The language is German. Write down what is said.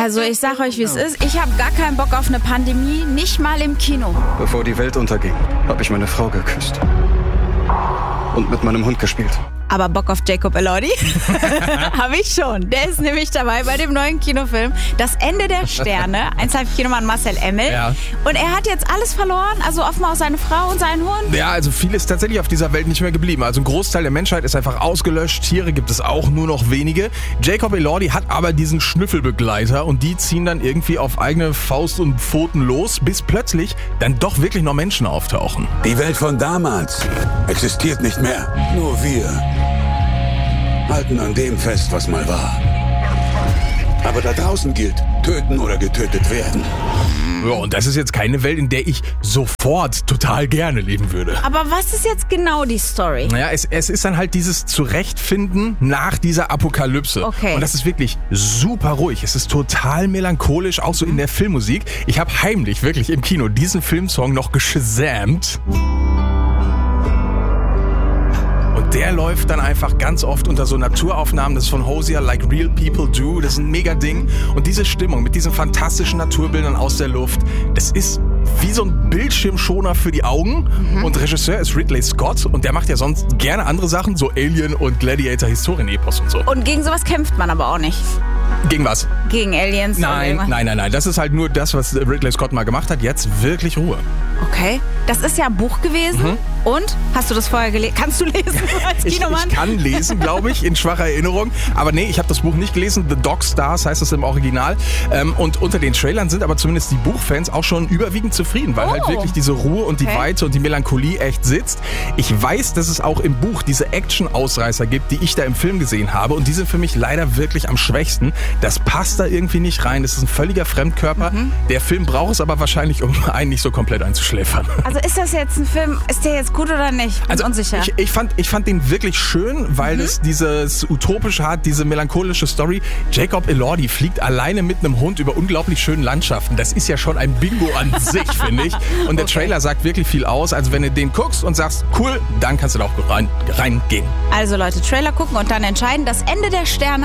Also ich sag euch, wie es ist. Ich habe gar keinen Bock auf eine Pandemie, nicht mal im Kino. Bevor die Welt unterging, habe ich meine Frau geküsst. Und mit meinem Hund gespielt. Aber Bock auf Jacob Elordi habe ich schon. Der ist nämlich dabei bei dem neuen Kinofilm Das Ende der Sterne. Ein Kinomann Marcel Emmel. Ja. Und er hat jetzt alles verloren, also offenbar auch seine Frau und seinen Hund. Ja, also viel ist tatsächlich auf dieser Welt nicht mehr geblieben. Also ein Großteil der Menschheit ist einfach ausgelöscht. Tiere gibt es auch nur noch wenige. Jacob Elordi hat aber diesen Schnüffelbegleiter und die ziehen dann irgendwie auf eigene Faust und Pfoten los, bis plötzlich dann doch wirklich noch Menschen auftauchen. Die Welt von damals existiert nicht mehr. Nur wir halten an dem fest, was mal war. Aber da draußen gilt, töten oder getötet werden. Ja, und das ist jetzt keine Welt, in der ich sofort total gerne leben würde. Aber was ist jetzt genau die Story? Naja, es ist dann halt dieses Zurechtfinden nach dieser Apokalypse. Okay. Und das ist wirklich super ruhig. Es ist total melancholisch, auch so in der Filmmusik. Ich habe heimlich wirklich im Kino diesen Filmsong noch geshazamt. Der läuft dann einfach ganz oft unter so Naturaufnahmen. Das ist von Hosier, Like Real People Do. Das ist ein mega Ding. Und diese Stimmung mit diesen fantastischen Naturbildern aus der Luft, das ist wie so ein Bildschirmschoner für die Augen. Und Regisseur ist Ridley Scott. Und der macht ja sonst gerne andere Sachen, so Alien und Gladiator, Historienepos und so. Und gegen sowas kämpft man aber auch nicht. Gegen was? Gegen Aliens? Nein. Das ist halt nur das, was Ridley Scott mal gemacht hat. Jetzt wirklich Ruhe. Okay. Das ist ja ein Buch gewesen. Und? Hast du das vorher gelesen? Kannst du lesen als Kinomann? Ich kann lesen, glaube ich, in schwacher Erinnerung. Aber nee, ich habe das Buch nicht gelesen. The Dog Stars heißt es im Original. Und unter den Trailern sind aber zumindest die Buchfans auch schon überwiegend zufrieden, weil halt wirklich diese Ruhe und die Weite und die Melancholie echt sitzt. Ich weiß, dass es auch im Buch diese Action-Ausreißer gibt, die ich da im Film gesehen habe. Und die sind für mich leider wirklich am schwächsten. Das passt da irgendwie nicht rein. Das ist ein völliger Fremdkörper. Der Film braucht es aber wahrscheinlich, um einen nicht so komplett einzuschläfern. Also ist das jetzt ein Film, ist der jetzt gut oder nicht? Bin unsicher. Ich fand den wirklich schön, weil es dieses Utopische hat, diese melancholische Story. Jacob Elordi fliegt alleine mit einem Hund über unglaublich schönen Landschaften. Das ist ja schon ein Bingo an sich, finde ich. Und der Trailer sagt wirklich viel aus. Also wenn du den guckst und sagst, cool, dann kannst du da auch reingehen. Also Leute, Trailer gucken und dann entscheiden. Das Ende der Sterne